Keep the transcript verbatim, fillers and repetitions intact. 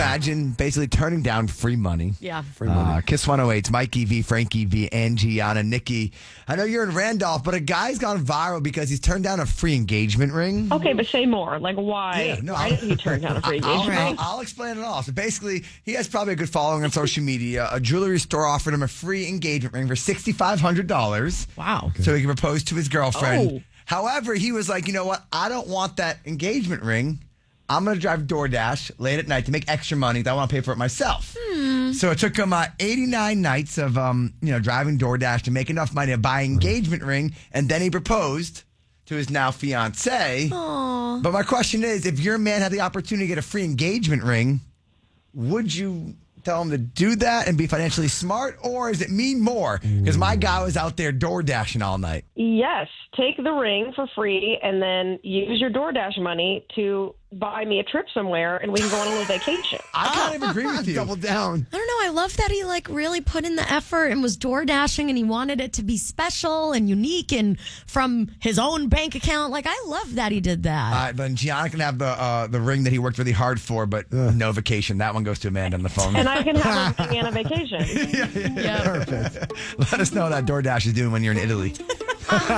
imagine basically turning down free money? Yeah. Free money. Uh, Kiss one oh eight's Mikey V, Frankie V, Angie, Anna, Nikki. I know you're in Randolph, but a guy's gone viral because he's turned down a free engagement ring. Okay, but say more. Like, why? Yeah, no, why I'll- did he turn down a free I'll, engagement I'll, ring? I'll explain it all. So basically, he has probably a good following on social media. A jewelry store offered him a free engagement ring for six thousand five hundred dollars. Wow. So he could propose to his girlfriend. Oh. However, he was like, you know what? I don't want that engagement ring. I'm going to drive DoorDash late at night to make extra money. I want to pay for it myself. Hmm. So it took him uh, eighty-nine nights of um, you know driving DoorDash to make enough money to buy an engagement ring, and then he proposed to his now fiance. Aww. But my question is, if your man had the opportunity to get a free engagement ring, would you tell him to do that and be financially smart, or does it mean more? Because my guy was out there door dashing all night. Yes, take the ring for free and then use your DoorDash money to buy me a trip somewhere and we can go on a little vacation. I kind of agree with you. Double down. I don't know. I love that he like really put in the effort and was door dashing and he wanted it to be special and unique and from his own bank account. Like, I love that he did that. All right, but Gianna can have the uh, the ring that he worked really hard for, but no vacation. That one goes to Amanda on the phone. And I can have a ring and a vacation. yeah. Let us know how that DoorDash is doing when you're in Italy.